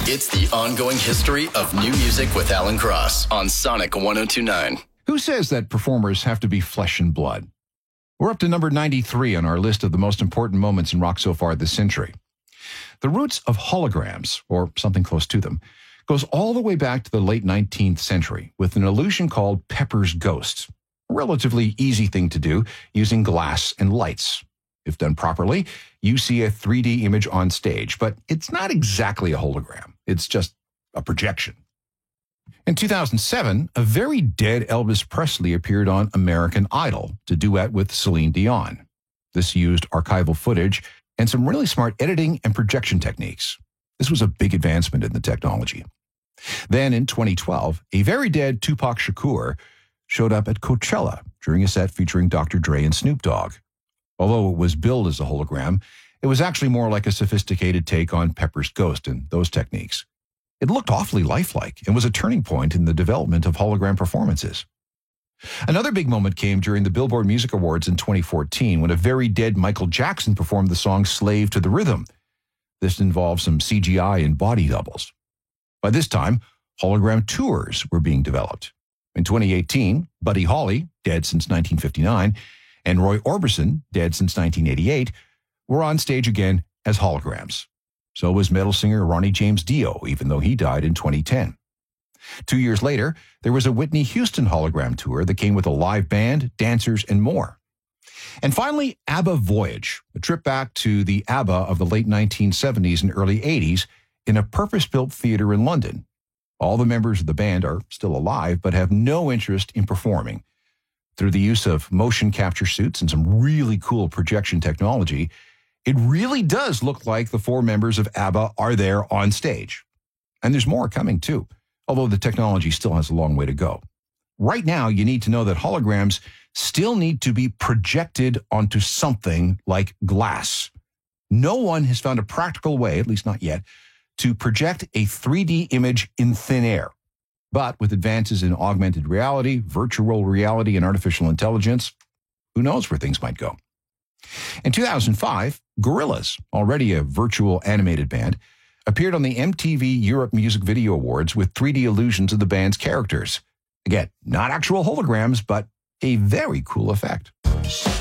It's the ongoing history of new music with Alan Cross on Sonic 102.9. Who says that performers have to be flesh and blood? We're up to number 93 on our list of the most important moments in rock so far this century. The roots of holograms, or something close to them, goes all the way back to the late 19th century with an illusion called Pepper's Ghost. A relatively easy thing to do using glass and lights. If done properly, you see a 3D image on stage, but it's not exactly a hologram. It's just a projection. In 2007, a very dead Elvis Presley appeared on American Idol to duet with Celine Dion. This used archival footage and some really smart editing and projection techniques. This was a big advancement in the technology. Then in 2012, a very dead Tupac Shakur showed up at Coachella during a set featuring Dr. Dre and Snoop Dogg. Although it was billed as a hologram, it was actually more like a sophisticated take on Pepper's Ghost and those techniques. It looked awfully lifelike and was a turning point in the development of hologram performances. Another big moment came during the Billboard Music Awards in 2014 when a very dead Michael Jackson performed the song Slave to the Rhythm. This involved some CGI and body doubles. By this time, hologram tours were being developed. In 2018, Buddy Holly, dead since 1959, and Roy Orbison, dead since 1988, were on stage again as holograms. So was metal singer Ronnie James Dio, even though he died in 2010. 2 years later, there was a Whitney Houston hologram tour that came with a live band, dancers, and more. And finally, ABBA Voyage, a trip back to the ABBA of the late 1970s and early 80s in a purpose-built theater in London. All the members of the band are still alive, but have no interest in performing. Through the use of motion capture suits and some really cool projection technology, it really does look like the four members of ABBA are there on stage. And there's more coming too, although the technology still has a long way to go. Right now, you need to know that holograms still need to be projected onto something like glass. No one has found a practical way, at least not yet, to project a 3D image in thin air. But with advances in augmented reality, virtual reality, and artificial intelligence, who knows where things might go. In 2005, Gorillaz, already a virtual animated band, appeared on the MTV Europe Music Video Awards with 3D illusions of the band's characters. Again, not actual holograms, but a very cool effect.